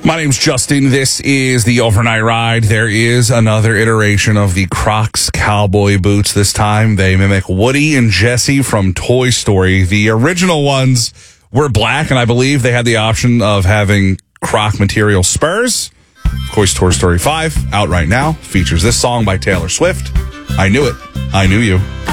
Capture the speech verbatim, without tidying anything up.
My name's Justin. This is the Overnight Ride. There is another iteration of the Crocs cowboy boots. This time they mimic Woody and Jesse from Toy Story. The original ones were black, and I believe they had the option of having Croc material spurs. Of course, Toy Story five, out right now, features this song by Taylor Swift. I Knew It. I Knew You.